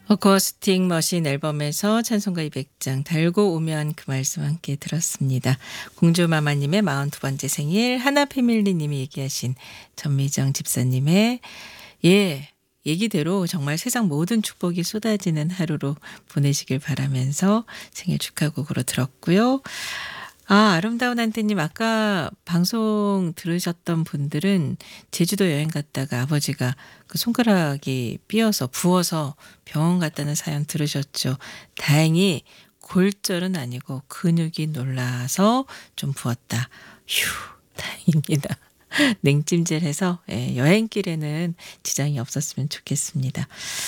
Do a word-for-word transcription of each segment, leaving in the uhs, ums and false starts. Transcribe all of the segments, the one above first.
어쿠스틱 머신 앨범에서 찬송가 이백 장 달고 오면 그 말씀 함께 들었습니다. 공주마마님의 마흔두 번째 생일, 하나패밀리님이 얘기하신 전미정 집사님의 예 얘기대로 정말 세상 모든 축복이 쏟아지는 하루로 보내시길 바라면서 생일 축하곡으로 들었고요. 아, 아름다운 한태님, 아까 방송 들으셨던 분들은 제주도 여행 갔다가 아버지가 그 손가락이 삐어서 부어서 병원 갔다는 사연 들으셨죠? 다행히 골절은 아니고 근육이 놀라서 좀 부었다. 휴, 다행입니다. 냉찜질해서 예, 여행길에는 지장이 없었으면 좋겠습니다.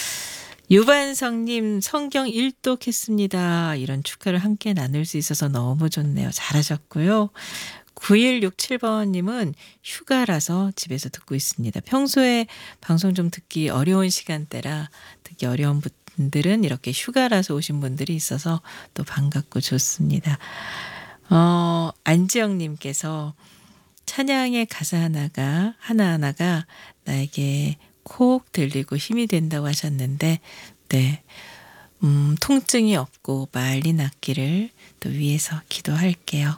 유반성님, 성경 일독했습니다. 이런 축하를 함께 나눌 수 있어서 너무 좋네요. 잘하셨고요. 구일육칠 번님은 휴가라서 집에서 듣고 있습니다. 평소에 방송 좀 듣기 어려운 시간대라 듣기 어려운 분들은 이렇게 휴가라서 오신 분들이 있어서 또 반갑고 좋습니다. 어, 안지영님께서 찬양의 가사 하나가 하나하나가 나에게 콕 들리고 힘이 된다고 하셨는데 네, 음, 통증이 없고 빨리 낫기를 또 위해서 기도할게요.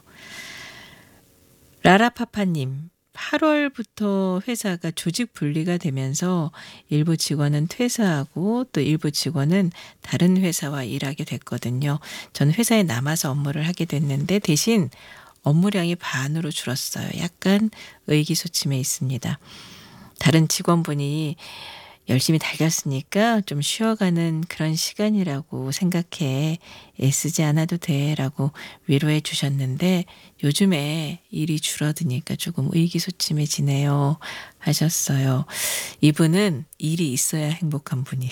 라라파파님, 팔월부터 회사가 조직 분리가 되면서 일부 직원은 퇴사하고 또 일부 직원은 다른 회사와 일하게 됐거든요. 저는 회사에 남아서 업무를 하게 됐는데 대신 업무량이 반으로 줄었어요. 약간 의기소침해 있습니다. 다른 직원분이 열심히 달렸으니까 좀 쉬어가는 그런 시간이라고 생각해 애쓰지 않아도 돼라고 위로해 주셨는데 요즘에 일이 줄어드니까 조금 의기소침해지네요 하셨어요. 이분은 일이 있어야 행복한 분이에요.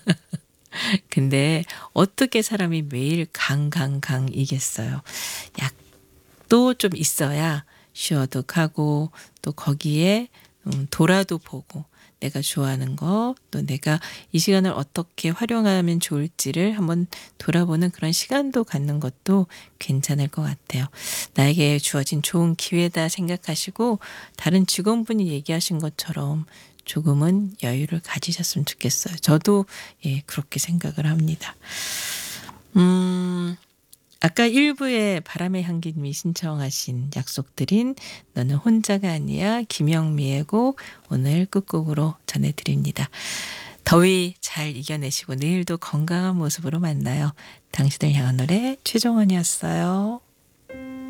근데 어떻게 사람이 매일 강강강이겠어요. 약도 좀 있어야 쉬어도 가고 또 거기에 음, 돌아도 보고 내가 좋아하는 거 또 내가 이 시간을 어떻게 활용하면 좋을지를 한번 돌아보는 그런 시간도 갖는 것도 괜찮을 것 같아요. 나에게 주어진 좋은 기회다 생각하시고 다른 직원분이 얘기하신 것처럼 조금은 여유를 가지셨으면 좋겠어요. 저도 예 그렇게 생각을 합니다. 음... 아까 일 부에 바람의 향기님이 신청하신 약속드린 너는 혼자가 아니야 김영미의 곡 오늘 끝곡으로 전해드립니다. 더위 잘 이겨내시고 내일도 건강한 모습으로 만나요. 당신을 향한 노래 최종원이었어요.